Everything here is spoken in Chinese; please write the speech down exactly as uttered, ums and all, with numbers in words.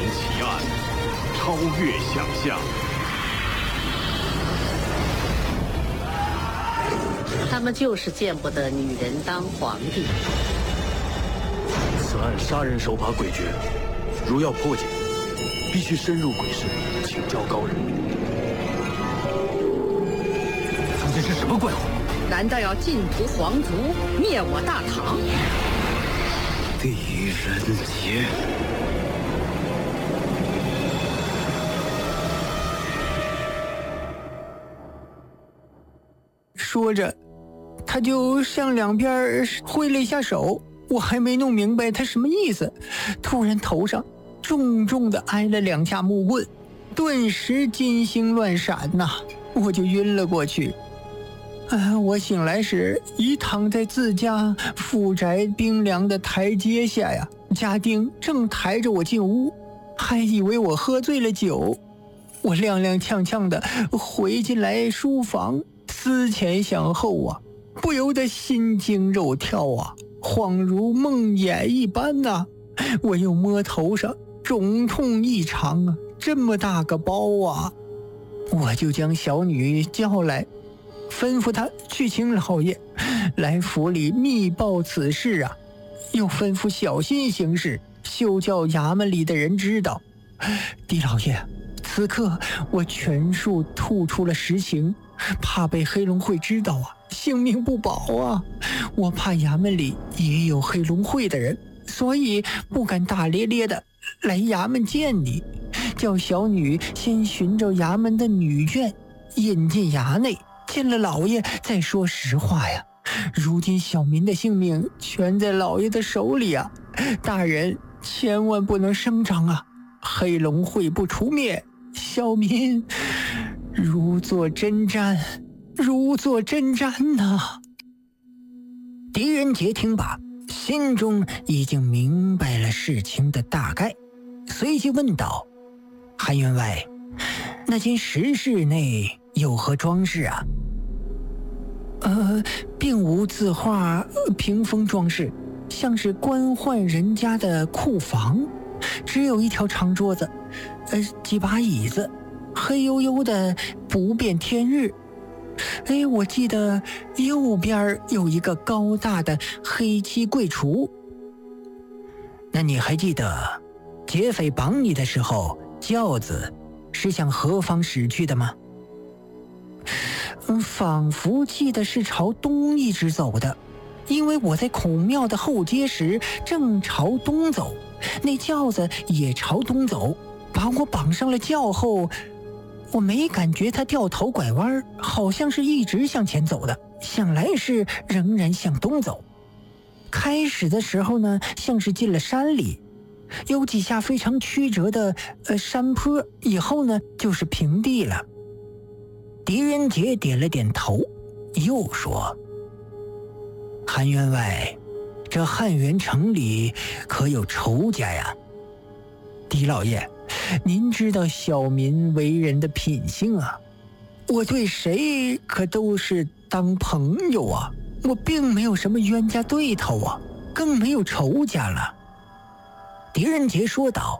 奇案，超越想象。 他们就是见不得女人当皇帝。 此案杀人手法诡谲，如要破解，必须深入鬼市，请教高人。 究竟是什么怪物？ 难道要尽服皇族，灭我大唐？ 狄仁杰。 说着，他就向两边挥了一下手，我还没弄明白他什么意思，突然头上重重的挨了两下木棍，顿时金星乱闪呐、啊，我就晕了过去。啊！我醒来时已躺在自家府宅冰凉的台阶下呀，家丁正抬着我进屋，还以为我喝醉了酒。我踉踉跄跄的回进来书房，思前想后啊，不由得心惊肉跳啊，恍如梦魇一般呐、啊。我又摸头上，肿痛异常啊，这么大个包啊！我就将小女叫来，吩咐他去请老爷来府里密报此事啊，又吩咐小心行事，休叫衙门里的人知道。狄老爷，此刻我全数吐出了实情，怕被黑龙会知道啊，性命不保啊！我怕衙门里也有黑龙会的人，所以不敢大咧咧的来衙门见你，叫小女先寻找衙门的女眷，引进衙内，见了老爷再说实话呀。如今小民的性命全在老爷的手里啊，大人千万不能声张啊！黑龙会不除灭，小民如坐针毡，如坐针毡呐、啊。狄仁杰听罢，心中已经明白了事情的大概，随即问道：韩员外，那间石室内有何装饰啊？呃，并无字画、屏风装饰，像是官宦人家的库房，只有一条长桌子，呃，几把椅子，黑黝黝的不变天日。哎，我记得右边有一个高大的黑漆柜橱。那你还记得劫匪绑你的时候，轿子是向何方驶去的吗？嗯，仿佛记得是朝东一直走的，因为我在孔庙的后街时正朝东走，那轿子也朝东走，把我绑上了轿后，我没感觉他掉头拐弯，好像是一直向前走的，想来是仍然向东走。开始的时候呢，像是进了山里，有几下非常曲折的呃山坡，以后呢就是平地了。狄仁杰点了点头，又说：韩员外，这汉元城里可有仇家呀？狄老爷，您知道小民为人的品性啊，我对谁可都是当朋友啊，我并没有什么冤家对头啊，更没有仇家了。狄仁杰说道：